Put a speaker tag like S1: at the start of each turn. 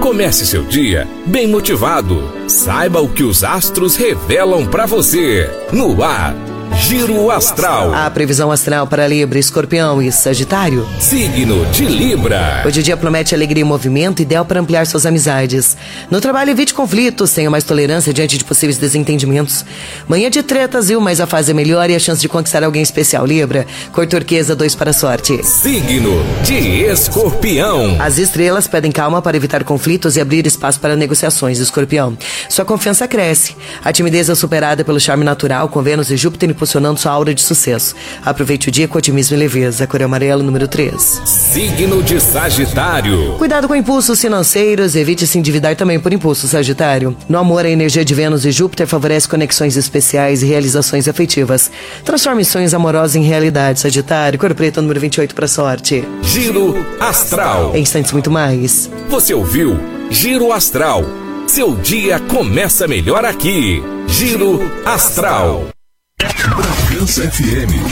S1: Comece seu dia bem motivado. Saiba o que os astros revelam para você. No ar, Giro Astral.
S2: A previsão astral para Libra, Escorpião e Sagitário.
S1: Signo de Libra.
S2: Hoje o dia promete alegria e movimento, ideal para ampliar suas amizades. No trabalho, evite conflitos, tenha mais tolerância diante de possíveis desentendimentos. Manhã de tretas, viu? Mas a fase é melhor e a chance de conquistar alguém especial. Libra, cor turquesa, 2 para a sorte.
S1: Signo de Escorpião.
S2: As estrelas pedem calma para evitar conflitos e abrir espaço para negociações. Escorpião, sua confiança cresce. A timidez é superada pelo charme natural, com Vênus e Júpiter impulsionando sua aura de sucesso. Aproveite o dia com otimismo e leveza. Cor amarelo, número 3.
S1: Signo de Sagitário.
S2: Cuidado com impulsos financeiros, evite se endividar também por impulso, Sagitário. No amor, a energia de Vênus e Júpiter favorece conexões especiais e realizações afetivas. Transforme sonhos amorosos em realidade, Sagitário. Cor preta, número 28 para sorte.
S1: Giro Astral.
S2: Em instantes, muito mais.
S1: Você ouviu Giro Astral. Seu dia começa melhor aqui. Giro Astral.
S3: Bragança FM